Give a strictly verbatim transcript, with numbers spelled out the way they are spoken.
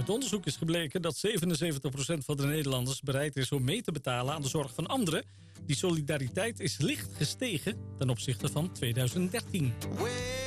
Uit onderzoek is gebleken dat zevenenzeventig procent van de Nederlanders bereid is om mee te betalen aan de zorg van anderen. Die solidariteit is licht gestegen ten opzichte van tweeduizend dertien.